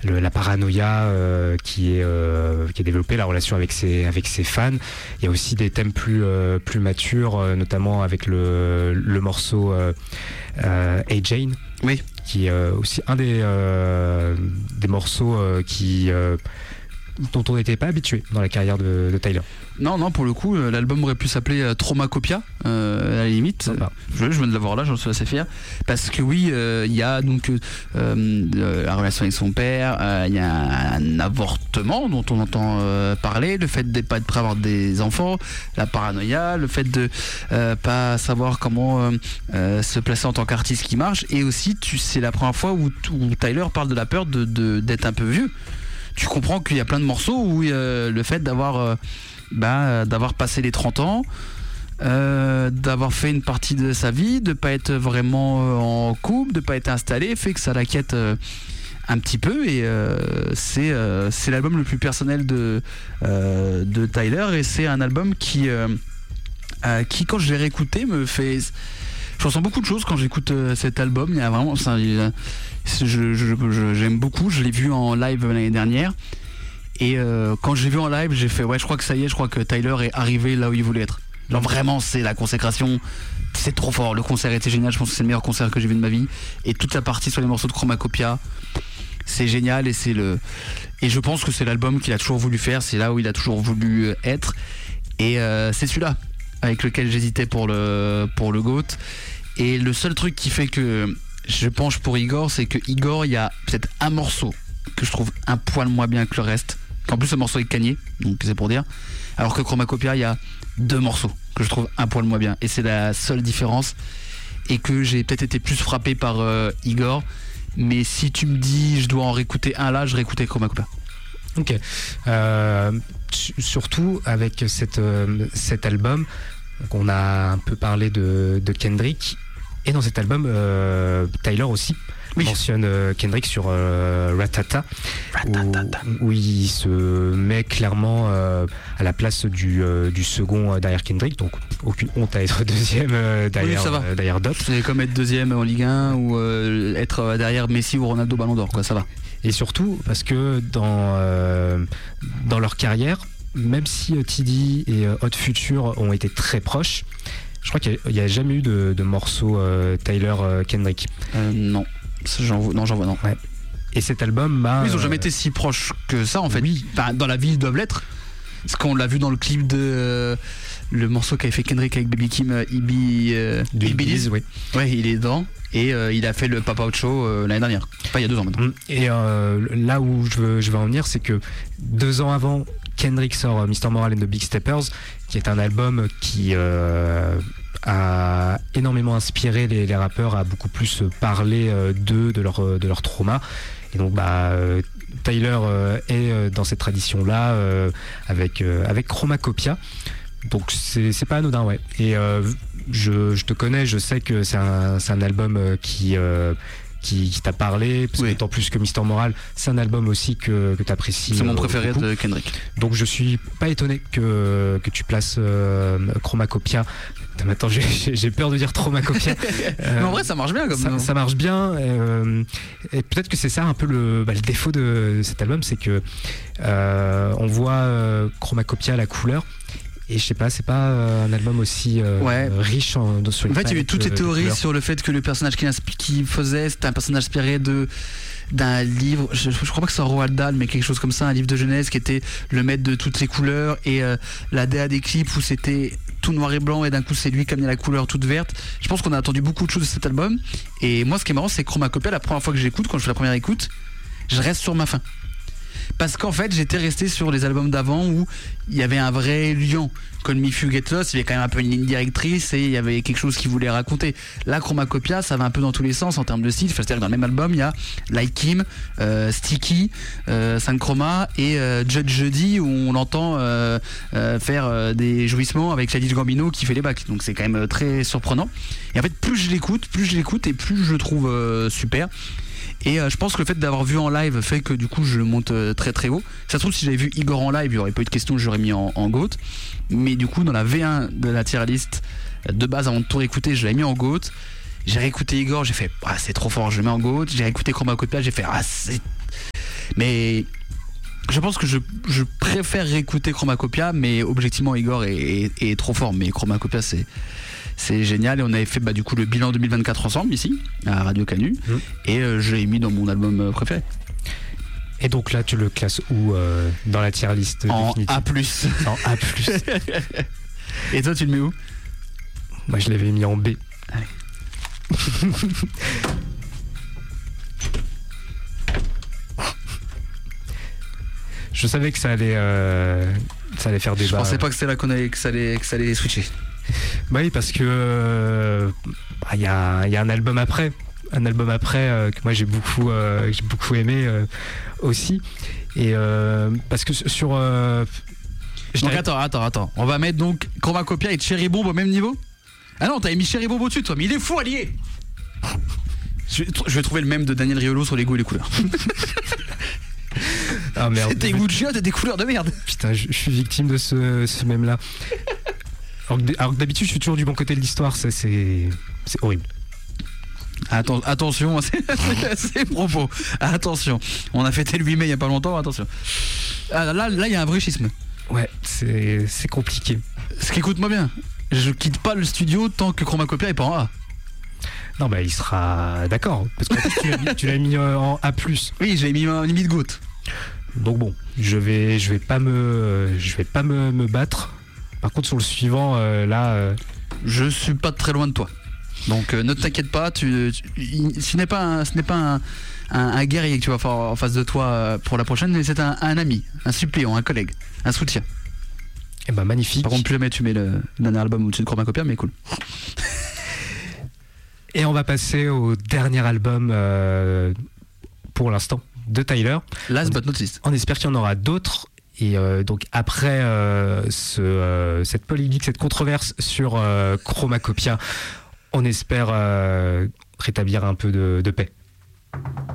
la paranoïa qui est développée, la relation avec ses fans. Il y a aussi des thèmes plus matures, notamment avec le morceau Hey Jane, oui, qui est aussi un des morceaux dont on n'était pas habitué dans la carrière de Tyler. Non, pour le coup, l'album aurait pu s'appeler Traumacopia, à la limite. Je viens de l'avoir là, j'en suis assez fier. Parce que oui, il y a donc la relation avec son père, il y a un avortement dont on entend parler, le fait de pas être prêt à avoir des enfants, la paranoïa, le fait de pas savoir comment se placer en tant qu'artiste qui marche, et aussi c'est la première fois où Tyler parle de la peur d'être un peu vieux. Tu comprends qu'il y a plein de morceaux où le fait d'avoir passé les 30 ans, d'avoir fait une partie de sa vie, de pas être vraiment en couple, de pas être installé, fait que ça l'inquiète un petit peu, et c'est l'album le plus personnel de Tyler, et c'est un album qui quand je l'ai réécouté me fait... Je ressens beaucoup de choses quand j'écoute cet album. Il y a vraiment j'aime beaucoup. Je l'ai vu en live l'année dernière, et quand je l'ai vu en live, j'ai fait je crois que ça y est, je crois que Tyler est arrivé là où il voulait être. Genre vraiment, c'est la consécration, c'est trop fort. Le concert était génial, je pense que c'est le meilleur concert que j'ai vu de ma vie, et toute la partie sur les morceaux de Chromacopia, c'est génial, et je pense que c'est l'album qu'il a toujours voulu faire, c'est là où il a toujours voulu être, et c'est celui-là avec lequel j'hésitais pour le GOAT. Et le seul truc qui fait que je penche pour Igor, c'est que Igor, il y a peut-être un morceau que je trouve un poil moins bien que le reste, qu'en plus le morceau est Kanye, donc c'est pour dire, alors que Chromacopia, il y a 2 morceaux que je trouve un poil moins bien, et c'est la seule différence, et que j'ai peut-être été plus frappé par Igor, mais si tu me dis je dois en réécouter un là, je réécoutais Chromacopia. Ok. Surtout avec cet album, donc on a un peu parlé de Kendrick, et dans cet album Tyler aussi mentionne Kendrick sur Ratata, où il se met clairement à la place du second derrière Kendrick, donc aucune honte à être deuxième derrière Dot. C'est comme être deuxième en Ligue 1 ou être derrière Messi ou Ronaldo Ballon d'Or, quoi, ça va. Et surtout parce que dans leur carrière, même si TD et Hot Future ont été très proches, je crois qu'il n'y a jamais eu de morceau Tyler-Kendrick. Non. J'en vois. Ouais. Et cet album ils n'ont jamais été si proches que ça, en fait. Oui. Enfin, dans la vie, ils doivent l'être. Parce qu'on l'a vu dans le clip de le morceau qu'avait fait Kendrick avec Baby Kim, Hillbillies. Oui. Ouais, il est dedans. Et il a fait le Pop Out Show l'année dernière. Enfin, il y a 2 ans maintenant. Et là où je veux en venir, c'est que 2 ans avant, Kendrick sort Mr. Moral and the Big Steppers, qui est un album qui a énormément inspiré les rappeurs à beaucoup plus parler de leur trauma. Et donc Tyler est dans cette tradition-là avec Chromacopia. Donc c'est pas anodin, ouais. Et je te connais, je sais que c'est un album qui t'a parlé, parce que d'autant plus que Mr. Moral, c'est un album aussi que t'apprécies. C'est mon préféré beaucoup. de Kendrick. Donc je suis pas étonné que tu places Chromacopia. Maintenant j'ai peur de dire Traumacopia. Mais en vrai ça marche bien comme ça marche bien. Et peut-être que c'est ça un peu le défaut de cet album, c'est que on voit Chromacopia, la couleur. Et je sais pas, c'est pas un album aussi riche sur une palette. En fait, il y avait toutes les théories sur le fait que le personnage qu'il faisait, c'était un personnage inspiré d'un livre, je crois pas que c'est Roald Dahl, mais quelque chose comme ça, un livre de jeunesse qui était le maître de toutes les couleurs, et la DA des clips où c'était tout noir et blanc et d'un coup c'est lui qui a mis la couleur toute verte. Je pense qu'on a attendu beaucoup de choses de cet album, et moi ce qui est marrant c'est Chromacopia, la première fois que j'écoute, quand je fais la première écoute, je reste sur ma faim. Parce qu'en fait j'étais resté sur les albums d'avant où il y avait un vrai lien. Call Me If You Get Lost, il y avait quand même un peu une ligne directrice et il y avait quelque chose qu'il voulait raconter. Là Chromacopia, ça va un peu dans tous les sens en termes de style. C'est-à-dire que dans le même album il y a Like Him, Sticky, Saint Chroma et Judge Judy, où on l'entend faire des jouissements avec Childish Gambino qui fait les bacs. Donc c'est quand même très surprenant. Et en fait plus je l'écoute et plus je le trouve super. Et je pense que le fait d'avoir vu en live fait que du coup je le monte très très haut. Ça se trouve si j'avais vu Igor en live, il n'y aurait pas eu de question, j'aurais mis en GOAT. Mais du coup dans la V1 de la tier list de base, avant de tout réécouter, je l'avais mis en GOAT. J'ai réécouté Igor, j'ai fait c'est trop fort, je le mets en GOAT. J'ai réécouté Chromacopia, j'ai fait c'est... Mais je pense que je préfère réécouter Chromacopia, mais objectivement Igor est trop fort. Mais Chromacopia c'est génial, et on avait fait du coup le bilan 2024 ensemble ici à Radio Canu, et je l'ai mis dans mon album préféré. Et donc là tu le classes où dans la tier list en définitive? A+. En A+. Et toi tu le mets où? Moi je l'avais mis en B. Allez. Je savais que ça allait faire débat. Je pensais pas que c'était là que ça allait switcher. Bah oui, parce que il y a un album après que moi j'ai beaucoup aimé aussi, et parce que sur donc attends, on va mettre donc Chromacopia et Cherry Bomb au même niveau? Ah non, t'avais mis Cherry Bomb au-dessus toi, mais il est fou allié. Je vais trouver le même de Daniel Riolo sur les goûts et les couleurs. Ah merde, c'est des goûts de chiottes et des couleurs de merde. Putain, je suis victime de ce même là. Alors que d'habitude je suis toujours du bon côté de l'histoire, c'est horrible. Attention, c'est propos. Attention, on a fêté le 8 mai il y a pas longtemps, attention. Ah, là il y a un vrai schisme. Ouais, c'est compliqué. Ce qui écoute-moi bien, je quitte pas le studio tant que Chromacopia est pas en A. Non bah il sera d'accord, parce qu'en plus tu l'as mis en A+. Oui, j'ai mis en limite goutte. Donc bon, je vais pas me battre. Par contre sur le suivant je suis pas très loin de toi. Donc ne t'inquiète pas, ce n'est pas un guerrier que tu vas faire en face de toi pour la prochaine, mais c'est un ami, un suppléant, un collègue, un soutien. Et bah magnifique. Par contre plus jamais tu mets le dernier album au-dessus de Chromacopia, mais cool. Et on va passer au dernier album pour l'instant de Tyler. Last but not least. On espère qu'il y en aura d'autres. Et donc après cette polémique, cette controverse sur Chromacopia, on espère rétablir un peu de paix.